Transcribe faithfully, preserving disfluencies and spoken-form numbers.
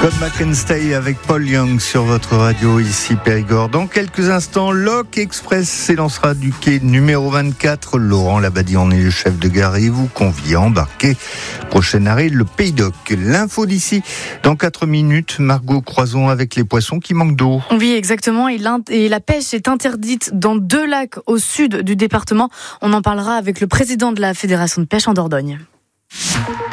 Scott McIntyre avec Paul Young sur votre radio ici Périgord. Dans quelques instants, Lok Express s'élancera du quai numéro vingt-quatre. Laurent Labadie en est le chef de gare et vous convie à embarquer. Prochain arrêt, le Pays d'Oc. L'info d'ici dans quatre minutes. Margot Croison avec les poissons qui manquent d'eau. Oui, exactement. Et, et la pêche est interdite dans deux lacs au sud du département. On en parlera avec le président de la Fédération de pêche en Dordogne.